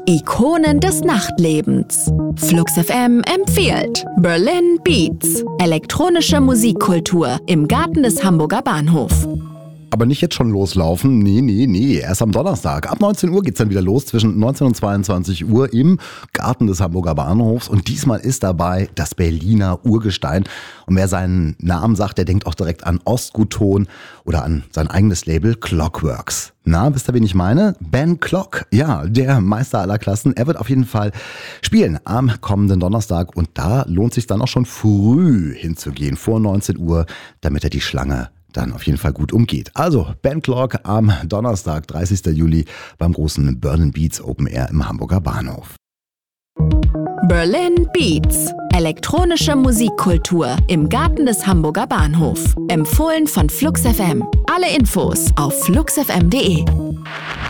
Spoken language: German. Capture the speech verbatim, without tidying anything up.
Ikonen des Nachtlebens. Flux F M empfiehlt Berlin Beats. Elektronische Musikkultur im Garten des Hamburger Bahnhof. Aber nicht jetzt schon loslaufen. Nee, nee, nee. Erst am Donnerstag. Ab neunzehn Uhr geht's dann wieder los, zwischen neunzehn und zweiundzwanzig Uhr im Garten des Hamburger Bahnhofs. Und diesmal ist dabei das Berliner Urgestein. Und wer seinen Namen sagt, der denkt auch direkt an Ostgutton oder an sein eigenes Label Clockworks. Na, wisst ihr, wen ich meine? Ben Clock. Ja, der Meister aller Klassen. Er wird auf jeden Fall spielen am kommenden Donnerstag. Und da lohnt sich dann auch schon früh hinzugehen, vor neunzehn Uhr, damit er die Schlange dann auf jeden Fall gut umgeht. Also Ben Clock am Donnerstag, dreißigsten Juli beim großen Berlin Beats Open Air im Hamburger Bahnhof. Berlin Beats. Elektronische Musikkultur im Garten des Hamburger Bahnhof. Empfohlen von Flux F M. Alle Infos auf flux f m punkt de.